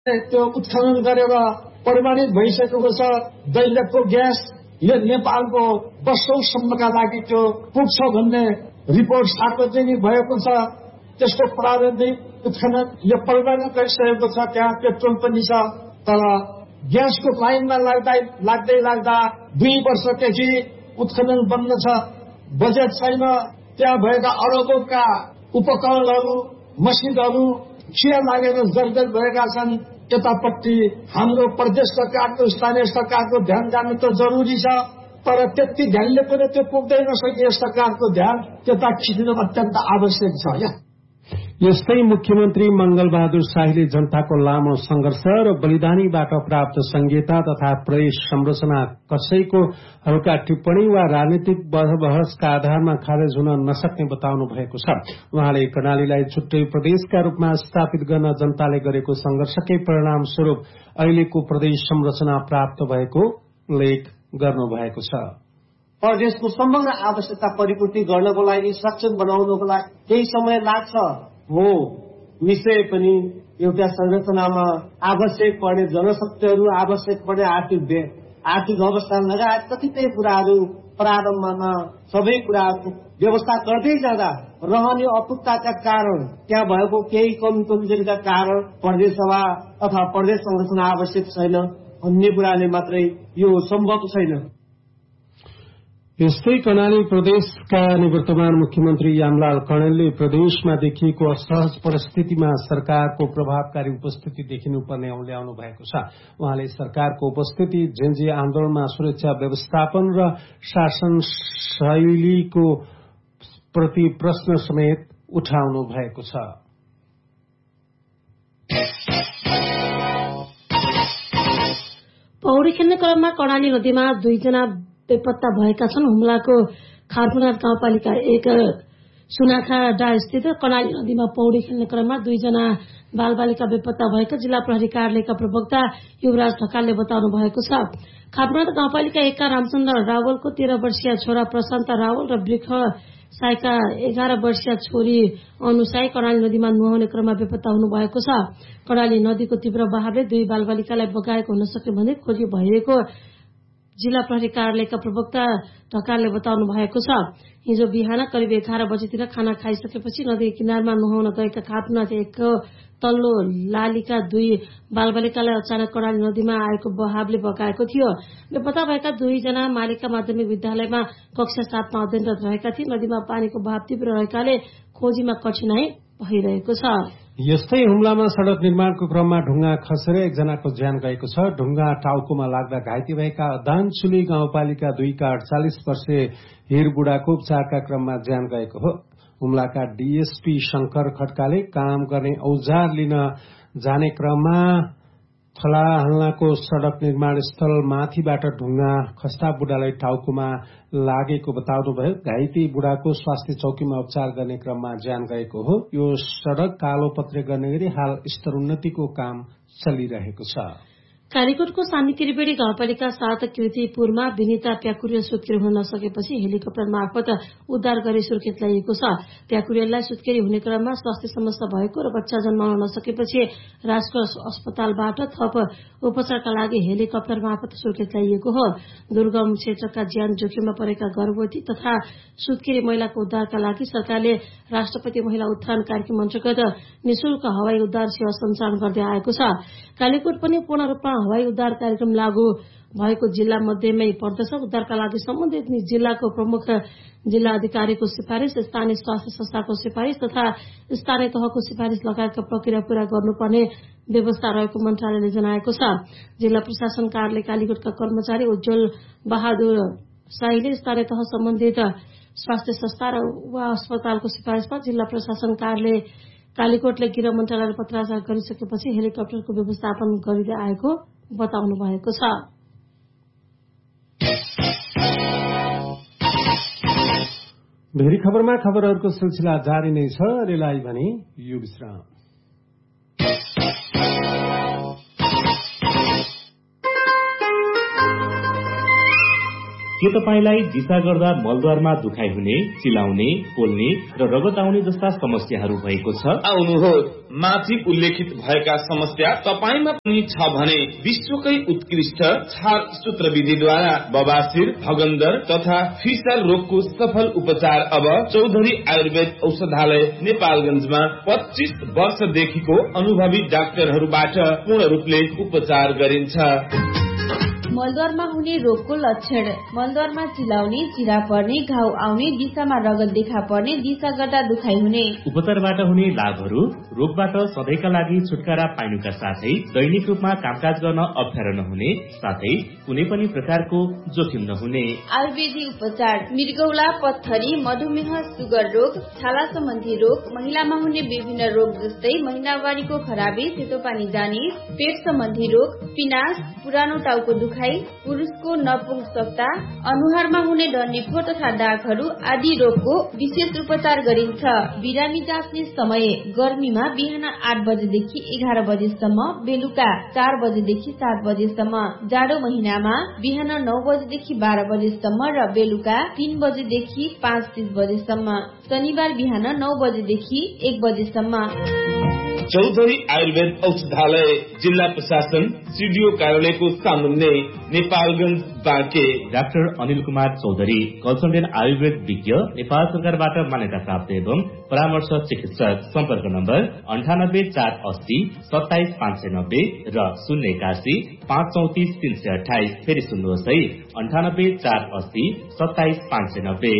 त्यो उत्खनन गरेर प्रमाणित भइसकेको छ दैलेखको ग्यास यो नेपालको वर्षौंसम्मका लागि त्यो पुग्छ भन्ने रिपोर्ट सार्वजनिक भएको छ। त्यसको प्रारम्भिक उत्खनन यो प्रमाणित गरिसकेको छ। त्यहाँ पेट्रोल पनि छ, तर ग्यासको लाइनमा लाग्दा 2 वर्षदेखि उत्खनन बन्द छ। बजेट छैन। त्यहाँ भएका अरबौंका उपकरणहरू मसिनहरू खिया लागेर जर्जर भएका छन्। यतापट्टि हाम्रो प्रदेश सरकारको स्थानीय सरकारको ध्यान जानु त जरुरी छ, तर त्यति ध्यानले पनि त्यो पुग्दैन। सके सरकारको ध्यान त्यता खिच्नु अत्यन्त आवश्यक छ। यस्तै मुख्यमन्त्री मंगलबहादुर शाहीले जनताको लामो संघर्ष र बलिदानीबाट प्राप्त संघीयता तथा प्रदेश संरचना कसैको हल्का टिप्पणी वा राजनीतिक बहसका आधारमा खारेज हुन नसक्ने बताउनु भएको छ। उहाँले कर्णालीलाई छुट्टै प्रदेशका रूपमा स्थापित गर्न जनताले गरेको संघर्षकै परिणाम स्वरूप अहिलेको प्रदेश संरचना प्राप्त भएको उल्लेख गर्नु भएको छ। प्रदेशको समग्र आवश्यकता परिपूर्ति गर्नको लागि, सक्षम बनाउनको लागि केही समय लाग्छ हो। निश्चय पनि एउटा संरचनामा आवश्यक पर्ने जनशक्तिहरू, आवश्यक पर्ने आर्थिक अवस्था लगायत कतिपय कुराहरू प्रारम्भमा सबै कुराहरूको व्यवस्था गर्दै जाँदा रहने अपुगताका कारण, त्यहाँ भएको केही कमी कमजोरीका कारण प्रदेश सभा अथवा प्रदेश संरचना आवश्यक छैन भन्ने कुराले मात्रै यो सम्भव छैन। यस्तै कर्णाली प्रदेशका निवर्तमान मुख्यमन्त्री यामलाल कणेलले प्रदेशमा देखिएको असहज परिस्थितिमा सरकारको प्रभावकारी उपस्थिति देखिनुपर्ने औल्याउनु भएको छ। उहाँले सरकारको उपस्थिति जेन्जी आन्दोलनमा सुरक्षा व्यवस्थापन र शासन शैलीको प्रति प्रश्न समेत उठाउनु भएको छ। पौडी खेल्ने क्रममा कर्णाली नदीमा 2 जना बेपत्ता भएका छन्। हुम्लाको खारपुनाथ गाउँपालिका 1 सुनाखाडा स्थित कर्णाली नदीमा पौडी खेल्ने क्रममा 2 जना बालबालिका बेपत्ता भएको जिल्ला प्रहरी कार्यालयका प्रवक्ता युवराज ढकालले बताउनु भएको छ। खारपुनाथ गाउँपालिका 1 का रामचन्द्र रावलको 13 वर्षीय छोरा प्रशान्त रावल र वृक्ष साईका 11 वर्षीय छोरी अनुसाई कर्णाली नदीमा नुहाउने क्रममा बेपत्ता हुनु भएको छ। कर्णाली नदीको तीव्र बहावले 2 बालबालिकालाई बगाएको हुन सक्यो भने खोजी भइरहेको जिल्ला प्रहरी कार्यालयका प्रवक्ता ढकालले बताउनु भएको छ। हिजो बिहान करिब 11 बजेतिर खाना खाइसकेपछि नदी किनारमा नुहाउन गएका खारपुनाथ 1 तल्लो लालीका 2 बालबालिकालाई अचानक कर्णाली नदीमा आएको बहावले बगाएको थियो। बेपत्ता भएका 2 जना मालिका माध्यमिक विद्यालयमा कक्षा 7 मा अध्ययनरत रहेका थिए। नदीमा पानीको बहाव तीव्र रहेकाले खोजीमा कठिनाई भइरहेको छ। यस्तै हुम्लामा सड़क निर्माणको क्रममा ढुङ्गा खसेर 1 जनाको ज्यान गएको छ। ढुङ्गा टाउकोमा लाग्दा घाइते भएका दानचुली गाउँपालिका 2 का 48 वर्षीय हिरबुढाको उपचारका क्रममा ज्यान गएको हो। हुम्लाका डीएसपी शंकर खड्काले काम गर्ने औजार लिन जाने क्रममा थलाहल्लाको सड़क निर्माण स्थल माथिबाट ढुङ्गा खस्दा बुढालाई टाउकोमा लागेको बताउनुभयो। घाइते बुढाको स्वास्थ्य चौकीमा उपचार गर्ने क्रममा ज्यान गएको हो। यो सड़क कालोपत्रे गर्ने गरी हाल स्तरोन्नतिको काम चलिरहेको छ। कालीकोटको सानी त्रिवेणी गाउँपालिका 7 कृतिपुरमा विनिता प्याकुरिया सुत्केरी हुन नसकेपछि हेलिकप्टर मार्फत उद्धार गरी सुर्खेत ल्याइएको छ। प्याकुरियालाई सुत्केरी हुने क्रममा स्वास्थ्य समस्या भएको र बच्चा जन्माउन नसकेपछि राष्ट्रिय अस्पतालबाट थप उपचारका लागि हेलिकप्टर मार्फत सुर्खेत ल्याइएको हो। दुर्गम क्षेत्रका ज्यान जोखिममा परेका गर्भवती तथा सुत्केरी महिलाको उद्धारका लागि सरकारले राष्ट्रपति महिला उत्थान कार्यक्रम अन्तर्गत निशुल्क हवाई उद्धार सेवा सञ्चालन गर्दै आएको छ। कालीकोट पनि पूर्ण रूपमा हवाई उद्धार कार्यक्रम लागू भएको जिल्ला मध्येमै पर्दछ। उद्धारका लागि सम्बन्धित जिल्लाको प्रमुख जिल्ला अधिकारीको सिफारिश, स्थानीय स्वास्थ्य संस्थाको सिफारिश तथा स्थानीय तहको सिफारिश लगायतका प्रक्रिया पूरा गर्नुपर्ने व्यवस्था रहेको मन्त्रालयले जनाएको छ। जिल्ला प्रशासन कार्यालय कालीकोटका कर्मचारी उज्जवल बहादुर शाहीले स्थानीय तह सम्बन्धित स्वास्थ्य संस्था वा अस्पतालको सिफारिशमा जिल्ला प्रशासन कार्यालय कालीकोटले गृह मन्त्रालयले पत्राचार गरिसकेपछि हेलिकप्टरको व्यवस्थापन गरिँदै आएको बताउनु भएको छ। भेरी खबरमा खबरहरूको सिलसिला जारी नै छ। रेलाई भने यो विश्राम। के तपाईलाई दिशा गर्दा मलद्वारमा दुखाइ हुने, चिलाउने, पोल्ने र रगत आउने जस्ता समस्याहरू भएको छ? आउनुहोस्, माथि उल्लेखित भएका समस्या तपाईमा पनि छ भने विश्वकै उत्कृष्ट छाल सूत्र विधिद्वारा बबासिर, भगन्दर तथा फिसर रोगको सफल उपचार अब चौधरी आयुर्वेद औषधालय नेपालगञ्जमा 25 वर्षदेखिको अनुभवी डाक्टरहरूबाट पूर्ण रूपले उपचार गरिन्छ। मलद्वारमा हुने रोगको लक्षण: मलद्वारमा चिलाउने, चिरा पर्ने, घाउ आउने, दिशामा रगत देखा पर्ने, दिशा गर्दा दुखाइ हुने। उपचारबाट हुने लाभहरू: रोगबाट सधैँका लागि छुटकारा पाइनुका साथै दैनिक रूपमा कामकाज गर्न अप्ठ्यारो नहुने, साथै कुनै पनि प्रकारको जोखिम नहुने। आयुर्वेदिक उपचार: मृगौला, पत्थरी, मधुमेह, सुगर रोग, छाला सम्बन्धी रोग, महिलामा हुने विभिन्न रोग जस्तै महिनावारीको खराबी, सेतो पानी जाने, पेट सम्बन्धी रोग, पिनास, पुरानो टाउको दुखाइ, पुरुषको नपुंसकता, अनुहारमा हुने डन्डीफोर तथा दागहरू आदि रोगको विशेष उपचार गरिन्छ। बिरामी जाँच्ने समय: गर्मीमा बिहान 8 बजेदेखि 11 बजेसम्म, बेलुका 4 बजेदेखि 7 बजेसम्म। जाडो महिनामा बिहान 9 बजेदेखि 12 बजेसम्म र बेलुका 3 बजेदेखि 5:30 बजेसम्म। शनिबार बिहान 9 बजेदेखि 1 बजेसम्म। चौधरी आयुर्वेद औषधालय, जिल्ला प्रशासन, सिडिओ कार्यालयको सामुन्ने, नेपालगञ्ज, बाँके। डाक्टर अनिल कुमार चौधरी, कन्सल्टेन्ट आयुर्वेद विज्ञ, नेपाल सरकारबाट मान्यता प्राप्त एवं परामर्श चिकित्सक। सम्पर्क नम्बर 9848 27590 र 081 534 328। फेरि सुन्नुहोस् है, 9848 27590।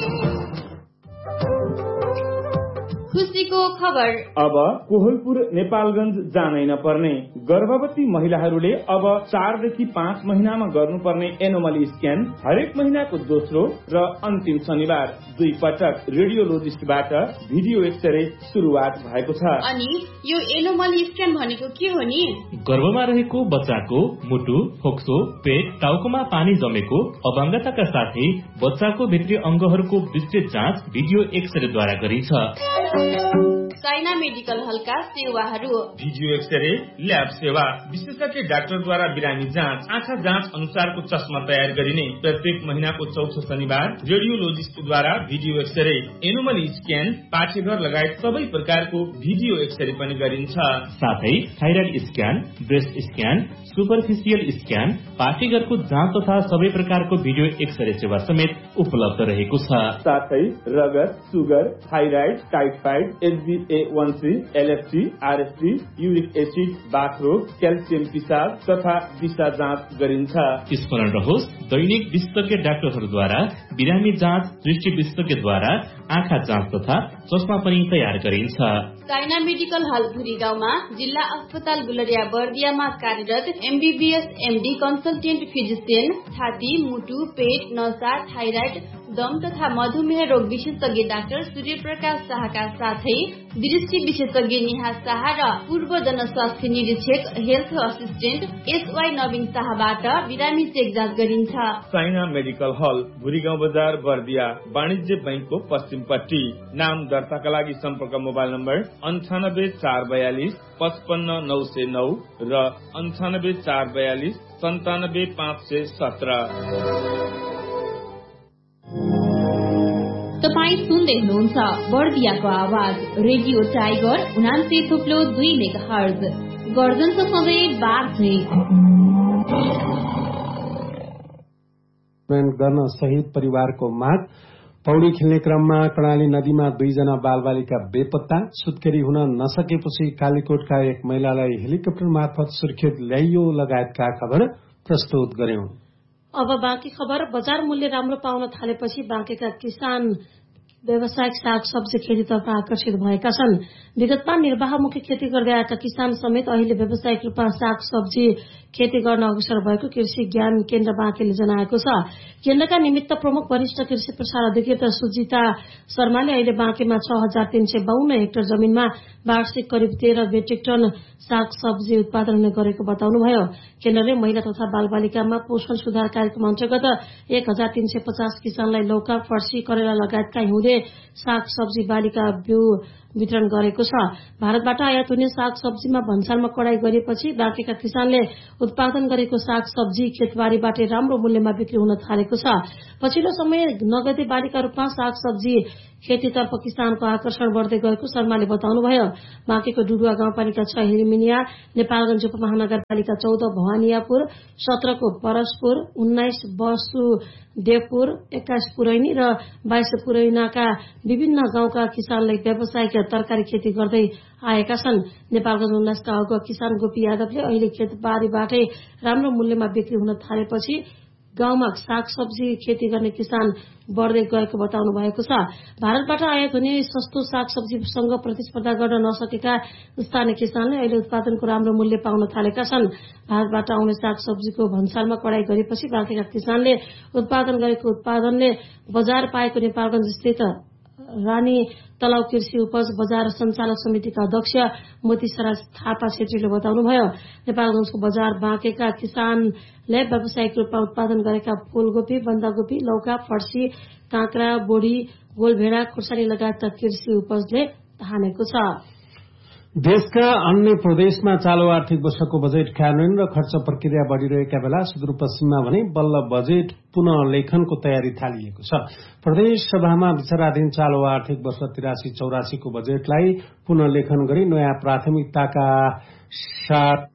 खुसीको खबर: अब कोहलपुर नेपालगञ्ज जानै नपर्ने। गर्भवती महिलाहरूले अब 4 देखि 5 महिनामा गर्नुपर्ने एनोमली स्क्यान हरेक महिनाको दोस्रो र अन्तिम शनिबार 2 पटक रेडियोलोजिस्टबाट भिडियो एक्सरे सुरुवात भएको छ। अनि यो एनोमली स्क्यान भनेको के हो नि? गर्भमा रहेको बच्चाको मुटु, फोक्सो, पेट, टाउकोमा पानी जमेको, अपाङ्गताका साथै बच्चाको भित्री अङ्गहरूको विस्तृत जाँच भिडियो एक्सरेद्वारा गरिन्छ। साइना मेडिकल हलका सेवाहरू: भिडियो एक्सरे, ल्याब सेवा, विशेषज्ञ डाक्टरद्वारा बिरामी जाँच, आँखा जाँच अनुसारको चस्मा तयार गरिने, प्रत्येक महिनाको चौथो शनिबार रेडियोलोजिस्टद्वारा भिडियो एक्सरे, एनोमली स्क्यान, पाठेघर लगायत सबै प्रकारको भिडियो एक्सरे पनि गरिन्छ। साथै thyroid scan, breast scan, superficial scan, पाठेघरको जाँच तथा सबै प्रकारको भिडियो एक्सरे सेवा समेत उपलब्ध रहेको छ। साथै रगत, sugar, thyroid, typhoid, HbA1c, LFT, RFT, uric acid, बाथरोग, calcium पिसाब तथा दिशा जाँच गरिन्छ। स्मरण रहोस्, दैनिक विशेषज्ञ डाक्टरहरूद्वारा बिरामी जाँच, दृष्टि विशेषज्ञद्वारा आँखा जाँच तथा चस्मा पनि तयार गरिन्छ। साइना मेडिकल हल भुरी गाउँमा, जिल्ला अस्पताल गुलरिया बर्दियामा कार्यरत MBBS MD कन्सल्टेन्ट फिजिसियन, छाती, मुटु, पेट, नसा, थाइराइड, दम तथा मधुमेह रोग विशेषज्ञ डाक्टर सूर्यप्रकाश शाहका साथै दृष्टि विशेषज्ञ निहा शाह र पूर्व जनस्वास्थ्य निरीक्षक हेल्थ असिस्टेन्ट SY नवीन शाहबाट बिरामी चेक जाँच गरिन्छ। साइना मेडिकल हल, भुरीगाउँ बजार, बर्दिया, वाणिज्य बैंकको पश्चिमपट्टि। नाम दर्ताका लागि सम्पर्क मोबाइल नम्बर 98442 55909 र 98442 97517। तपाईँ सुन्दै हुनुहुन्छ बर्दियाको आवाज, रेडियो टाइगर 89.2 मेगाहर्ज। गर्जन त सधैँ बाघ झै। गर्न सहित परिवारको माग। पौडी खेल्ने क्रममा कर्णाली नदीमा 2 जना बालबालिका बेपत्ता। सुत्केरी हुन नसकेपछि कालीकोटका एक महिलालाई हेलिकप्टर मार्फत सुर्खेत ल्याइयो लगायतका खबर प्रस्तुत गर्यौं। अब बाँकी खबर। बजार मूल्य राम्रो पाउन थालेपछि बाँकेका किसान व्यावसायिक साग सब्जी खेतीतर्फ आकर्षित भएका छन्। विगतमा निर्वाहमुखी खेती गर्दै आएका किसान समेत अहिले व्यावसायिक रूपमा साग सब्जी खेती गर्न अग्रसर भएको कृषि ज्ञान केन्द्र बाँकेले जनाएको छ। केन्द्रका निमित्त प्रमुख वरिष्ठ कृषि प्रसार अधिकृत सुजिता शर्माले अहिले बाँकेमा 6352 हेक्टर जमीनमा वार्षिक करिब 13 मेट्रिक टन साग सब्जी उत्पादन हुने गरेको बताउनुभयो। केन्द्रले महिला तथा बालबालिकामा पोषण सुधार कार्यक्रम अन्तर्गत 1350 किसानलाई लौका, फर्सी, करेला लगायतका हिउँदे साग सब्जी बालीका बिउ वितरण गरेको छ। भारतबाट आयात हुने साग सब्जीमा भन्सारमा कडाई गरिएपछि बाँकेका किसानले उत्पादन गरेको साग सब्जी खेतबारीबाटै राम्रो मूल्यमा बिक्री हुन थालेको छ। पछिल्लो समय नगदे बालीका रूपमा साग सब्जी खेतीतर्फ किसानको आकर्षण बढ्दै गएको शर्माले बताउनुभयो। बाँकेको डुडुवा गाउँपालिका 6 हिरमिनिया, नेपालगञ्ज उपमहानगरपालिका 14 भवानियापुर, 17 को परसपुर, 19 वसुदेवपुर, 21 पुरैनी र 22 पुरैनाका विभिन्न गाउँका किसानले व्यावसायिक तरकारी खेती गर्दै आएका छन्। नेपालगञ्ज 19 का अगुवा किसान गोपी यादवले अहिले खेतबारीबाटै राम्रो मूल्यमा बिक्री हुन थालेपछि गाउँमा साग सब्जी खेती गर्ने किसान बढ्दै गएको बताउनु भएको छ। भारतबाट आयात हुने सस्तो साग सब्जीसँग प्रतिस्पर्धा गर्न नसकेका स्थानीय किसानले अहिले उत्पादनको राम्रो मूल्य पाउन थालेका छन्। भारतबाट आउने साग सब्जीको भन्सारमा कडाई गरेपछि बाँकेका किसानले उत्पादन गरेको उत्पादनले बजार पाएको नेपालगञ्ज स्थित रानी तलाउ कृषि उपज बजार सञ्चालक समितिका अध्यक्ष मोतीसराज थापा छेत्रीले बताउनुभयो। नेपालगञ्जको बजार बाँकेका किसानले व्यावसायिक रूपमा उत्पादन गरेका फूलगोपी, बन्दागोपी, लौका, फर्सी, काँक्रा, बोडी, गोलभेडा, खुर्सानी लगायतका कृषि उपजले हानेको छ। देशका अन्य प्रदेशमा चालू आर्थिक वर्षको बजेट कार्यान्वयन र खर्च प्रक्रिया बढ़िरहेका बेला सुदूरपश्चिममा भने बल्ल बजेट पुनः लेखनको तयारी थालिएको छ। प्रदेश सभामा विचाराधीन चालू आर्थिक वर्ष 83-84 को बजेटलाई पुनः लेखन गरी नयाँ प्राथमिकताका साथ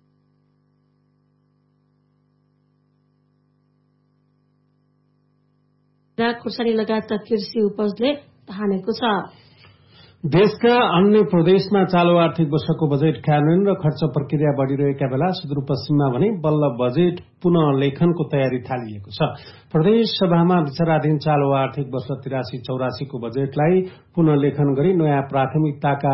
खुर्सानी लगायतका कृषि उपजले हानेको छ। देशका अन्य प्रदेशमा चालू आर्थिक वर्षको बजेट कार्यान्वयन र खर्च प्रक्रिया बढ़िरहेका बेला सुदूरपश्चिममा भने बल्ल बजेट पुनः लेखनको तयारी थालिएको छ। प्रदेश सभामा विचाराधीन चालू आर्थिक वर्ष 83-84 को बजेटलाई पुनः लेखन गरी नयाँ प्राथमिकताका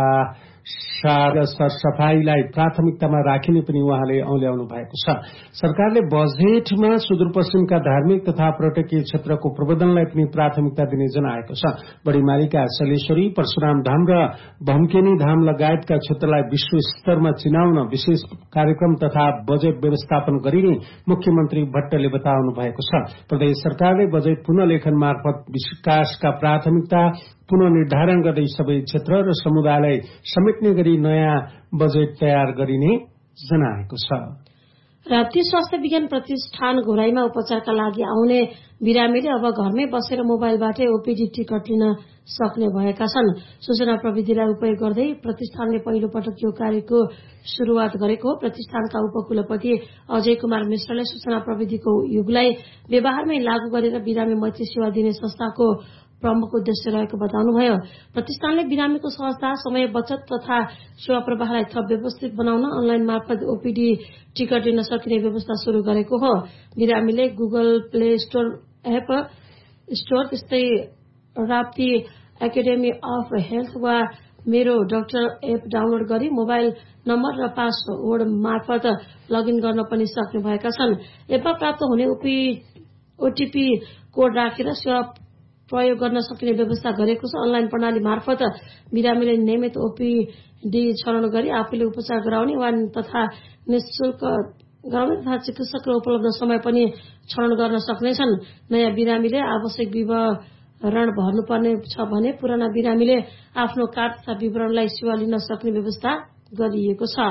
सरसफाईलाई प्राथमिकतामा राखिने पनि उहाँले औल्याउनु भएको छ। सरकारले बजेटमा सुदूरपश्चिमका धार्मिक तथा पर्यटकीय क्षेत्रको प्रबन्धनलाई पनि प्राथमिकता दिने जनाएको छ। बढीमारीका शैलेश्वरी, परशुराम धाम र भम्केनी धाम लगायतका क्षेत्रलाई विश्व स्तरमा चिनाउन विशेष कार्यक्रम तथा बजेट व्यवस्थापन गरिने मुख्यमन्त्री भट्टले बताउनु भएको छ। प्रदेश सरकारले बजेट पुनः लेखन मार्फत विकासका प्राथमिकता पुनः निर्धारण गर्दै सबै क्षेत्र र समुदायलाई समेट्ने गरी नयाँ बजेट तयार गरिने जनाएको छ। राप्ती स्वास्थ्य विज्ञान प्रतिष्ठान घोराईमा उपचारका लागि आउने बिरामीले अब घरमै बसेर मोबाइलबाटै ओपीडी टिकट लिन सक्ने भएका छन्। सूचना प्रविधिलाई उपयोग गर्दै प्रतिष्ठानले पहिलो पटक यो कार्यको शुरूआत गरेको हो। प्रतिष्ठानका उपकुलपति अजय कुमार मिश्रले सूचना प्रविधिको युगलाई व्यवहारमै लागू गरेर बिरामी मैत्री सेवा दिने संस्थाको प्रमुख उद्देश्य रहेको बताउनुभयो। प्रतिष्ठानले बिरामीको सहजता, समय बचत तथा सेवा प्रवाहलाई थप व्यवस्थित बनाउन अनलाइन मार्फत ओपीडी टिकट लिन सकिने व्यवस्था शुरू गरेको हो। बिरामीले Google play store app store त्यस्तै राप्ती एकाडेमी अफ हेल्थ वा मेरो डाक्टर एप डाउनलोड गरी मोबाइल नम्बर र पासवर्ड मार्फत लगइन गर्न पनि सक्ने भएका छन्। एपमा प्राप्त हुने ओटीपी कोड राखेर सेवा प्रयोग गर्न सकिने व्यवस्था गरेको छ। अनलाइन प्रणाली मार्फत बिरामीले नियमित ओपीडी छनौट गरी आफूले उपचार गराउने वा तथा निःशुल्क गराउने तथा चिकित्सक र उपलब्ध समय पनि छनौट गर्न सक्नेछन्। नयाँ बिरामीले आवश्यक विवरण भर्नुपर्ने छ भने पुराना बिरामीले आफ्नो कार्ड तथा विवरणलाई सेवा लिन सक्ने व्यवस्था गरिएको छ।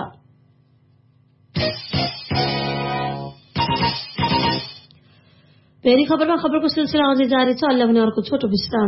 फेरि खबरमा खबरको सिलसिला अझै जारी छ। अहिले भने अर्को छोटो विश्राम।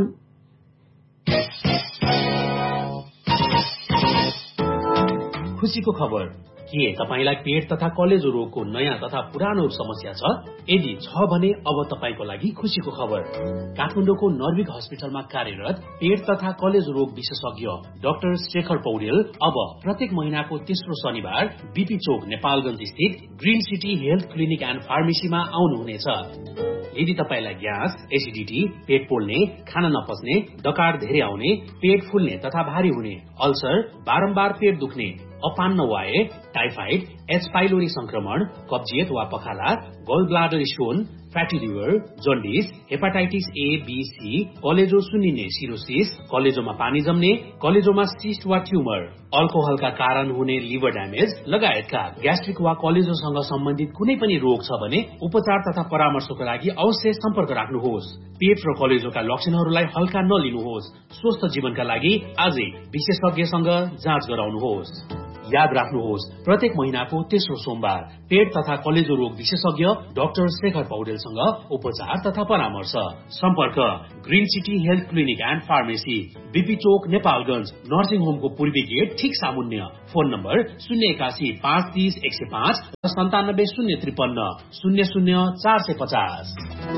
खुशीको खबर के तपाईलाई पेट तथा कलेजो रोगको नयाँ तथा पुरानो समस्या छ? यदि छ भने अब तपाईको लागि खुशीको खबर। काठमाडौँको नर्विक हस्पिटलमा कार्यरत पेट तथा कलेजो रोग विशेषज्ञ डाक्टर शेखर पौडेल अब प्रत्येक महिनाको तेस्रो शनिबार बीपी चोक नेपालगञ्ज स्थित green city health clinic and फार्मेसीमा आउनुहुनेछ। यदि तपाईलाई ग्यास, एसिडिटी, पेट पोल्ने, खान नपच्ने, डकार धेरै आउने, पेट फुल्ने तथा भारी हुने, अल्सर, बारम्बार पेट दुख्ने, अपान्न वाए, टाइफाइड, एच पाइलोरी संक्रमण, कब्जियत वा पखाला, गल bladder stone, fatty liver, jaundice, hepatitis A, B, C, कलेजो सुन्निने सिरोसिस, कलेजोमा पानी जम्ने, कलेजोमा सिस्ट वा ट्युमर, अल्कोहलका कारण हुने लिभर ड्यामेज लगायतका ग्यास्ट्रिक वा कलेजोसँग सम्बन्धित कुनै पनि रोग छ भने उपचार तथा परामर्शको लागि अवश्य सम्पर्क राख्नुहोस्। पेट र कलेजोका लक्षणहरूलाई हल्का नलिनुहोस्। स्वस्थ जीवनका लागि आजै विशेषज्ञसँग जाँच गराउनुहोस्। याद राख्नुहोस्, प्रत्येक महिनाको तेस्रो सोमबार पेट तथा कलेजो रोग विशेषज्ञ डाक्टर शेखर पौडेलसँग उपचार तथा परामर्श। सम्पर्क green city health clinic and pharmacy, BP Chowk, Nepalgunj, nursing होमको पूर्वी गेट ठिक सामुन्य। फोन नम्बर 081 530 105 र 97 053 00 450।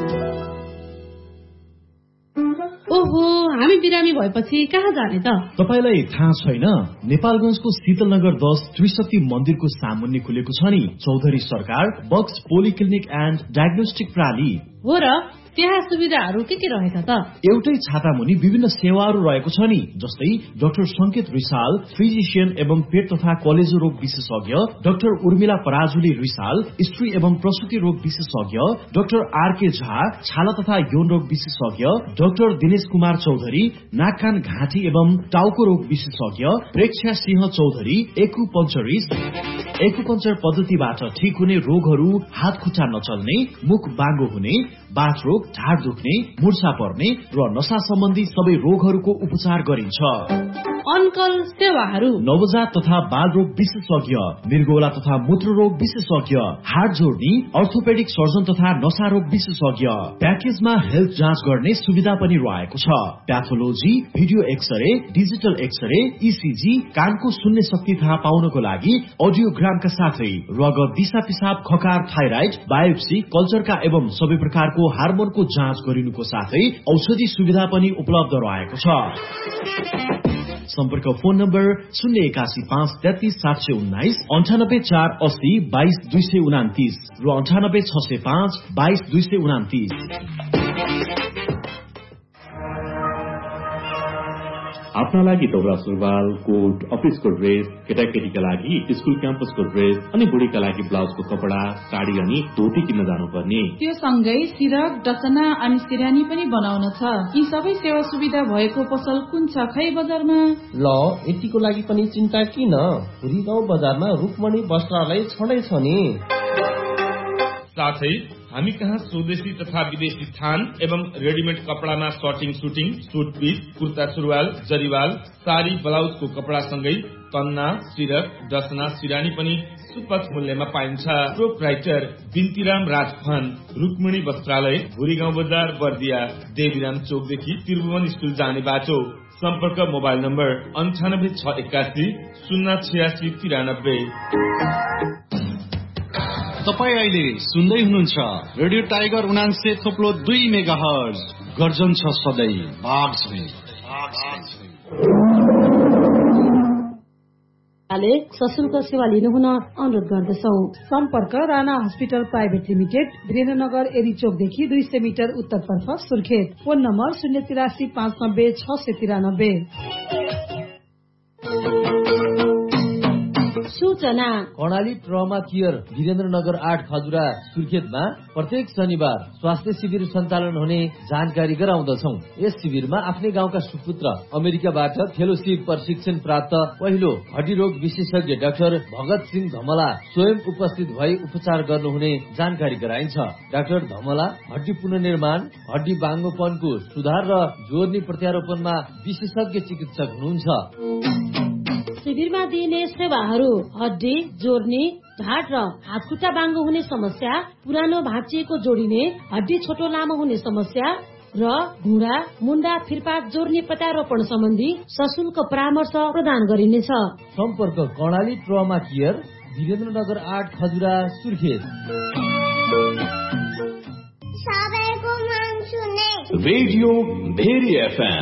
ओहो, हामी बिरामी भएपछि कहाँ जाने त? तपाईलाई थाहा छैन? नेपालगञ्जको शीतलनगर 10 त्रिशक्ति मन्दिरको सामुन्ने खुलेको छ नि चौधरी सरकार बक्स पोलिक्लिनिक एन्ड डायग्नोस्टिक प्रणाली। हो र, त्यहाँ सुविधाहरू के रहेका त? एउटै छाता मुनि विभिन्न सेवाहरू रहेको छ नि, जस्तै डाक्टर संकेत रिसाल, फिजिशियन एवं पेट तथा कलेजो रोग विशेषज्ञ, डाक्टर उर्मिला पराजुली रिसाल, स्त्री एवं प्रसुति रोग विशेषज्ञ, डाक्टर आरके झा, छाला तथा यौन रोग विशेषज्ञ, डाक्टर दिनेश कुमार चौधरी, नाक कान घाँटी एवं टाउको रोग विशेषज्ञ, प्रेक्षा सिंह चौधरी, एक्युपंचर पद्धतिबाट ठीक हुने रोगहरू, हात खुट्टा नचल्ने, मुख बाङ्गो हुने, बाथ रोग, ढाड दुख्ने, मुर्छा पर्ने र नशा सम्बन्धी सबै रोगहरूको उपचार गरिन्छ। अनकल सेवाहरू नवजात तथा बाल रोग विशेषज्ञ, मृगौला तथा मूत्र रोग विशेषज्ञ, हाड जोड्ने, अर्थोपेडिक सर्जन तथा नशा रोग विशेषज्ञ। प्याकेजमा हेल्थ जाँच गर्ने सुविधा पनि रहेको छ। Pathology, video x-ray, digital x-ray, ECG, कानको सुन्ने शक्ति थाहा पाउनको लागि अडियोग्रामका साथै रगत, दिशा पिसाब, खकार, थाइराइड, बायोप्सी, कल्चरका एवं सबै प्रकारको हार्मोनको जाँच गरिनुको साथै औषधि सुविधा पनि उपलब्ध रहेको छ। सम्पर्क फोन नम्बर 081 533 719, 98 480 22 229 र 98 605 22 229। आफ्ना लागि दौरा सुरुवाल, कोट, अफिसको ड्रेस, केटाकेटीका लागि स्कुल क्याम्पसको ड्रेस अनि बुढीका लागि ब्लाउजको कपडा, साडी अनि धोती किन्न जानुपर्ने। त्यो सँगै सिरक, डसना अनि सिरानी पनि बनाउन छ। यी सबै सेवा सुविधा भएको पसल कुन छ खै बजारमा? ल, यतिको लागि पनि चिन्ता किन? पुरी गाउँ बजारमा रुक्मणी वस्त्रालय छँदै छ नि। साथै हामी कहाँ स्वदेशी तथा विदेशी थान एवं readymade कपडामा shirting, shooting, suit piece, kurta सुरुवाल, जरीवाल, साडी, ब्लाउजको कपडा सँगै तन्ना, सिरक, डसना, सिरानी पनि सुपथ मूल्यमा पाइन्छ। प्रोप्राइटर बिन्तीराम राजफान, रुक्मिणी वस्त्रालय, भुरीगाउँ बजार, बर्दिया, देवीराम चोकदेखि त्रिभुवन स्कुल जाने बाटो। सम्पर्क मोबाइल नम्बर 98 681 086 93। तपाई अहिले सुन्दै हुनुहुन्छ रेडियो टाइगर 89.2 मेगाहर्ज। गर्जन छ सधैँ भाग छै। सशुल्क सेवा लिनुहुन अनुरोध गर्दछौ। सम्पर्क Rana hospital private limited, Birendranagar एरीचोकदेखि 200 metre उत्तरतर्फ सुर्खेत। Phone number 083 590 693। सूचना कर्णाली ट्रमा केयर वीरेन्द्रनगर 8 खजुरा सुर्खेतमा प्रत्येक शनिबार स्वास्थ्य शिविर सञ्चालन हुने जानकारी गराउँदछौ। यस शिविरमा आफ्नै गाउँका सुपुत्र अमेरिकाबाट फेलोशिप प्रशिक्षण प्राप्त पहिलो हड्डी रोग विशेषज्ञ डाक्टर भगत सिंह धमला स्वयं उपस्थित भई उपचार गर्नुहुने जानकारी गराइन्छ। डाक्टर धमला हड्डी पुनर्निर्माण, हड्डी बाङ्गोपनको सुधार र जोर्नी प्रत्यारोपणमा विशेषज्ञ चिकित्सक हुनुहुन्छ। शिविरमा दिइने सेवाहरू हड्डी जोड्ने, ढाड र हातखुट्टा बाङ्गो हुने समस्या, पुरानो भाँचिएको जोडिने, हड्डी छोटो लामो हुने समस्या र घुँडा, मुन्डा, फिरपात जोड्ने प्रत्यारोपण सम्बन्धी सशुल्क परामर्श प्रदान गरिनेछ। सम्पर्क Karnali trauma care Birendranagar 8 Khajura Surkhet. Radio very FM.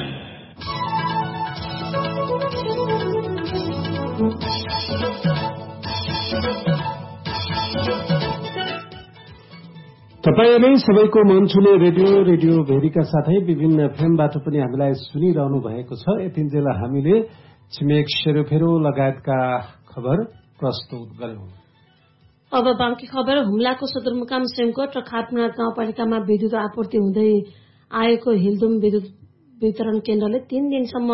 तपाईले सबैको मन छुने रेडियो भेरीका साथै विभिन्न एफएमबाट पनि हामीलाई सुनिरहनु भएको छ। यतिन्जेल हामीले छिमेक सेरोफेरो लगायतका खबर प्रस्तुत गर्यौं। अब बाँकी खबर। हुम्लाको सदरमुकाम सेमकोट र खाटमुनाथ गाउँपालिकामा विद्युत आपूर्ति हुँदै आएको हिलदुम विद्युत वितरण केन्द्रले 3 दिनसम्म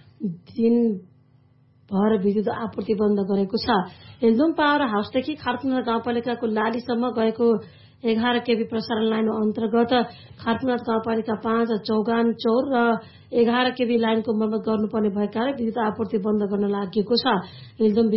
दिनभर विद्युत आपूर्ति बन्द गरेको छ। हिलदुम पावर हाउसदेखि खाटमुनाथ गाउँपालिकाको लालीसम्म गएको 11 केबी प्रसारण लाइन अन्तर्गत खाटमुनाथ गाउँपालिका 5 चौगान चौर र 11 केबी लाइनको मर्मत गर्नुपर्ने भएकाले विद्युत आपूर्ति बन्द गर्न लागि छ। हिलदुम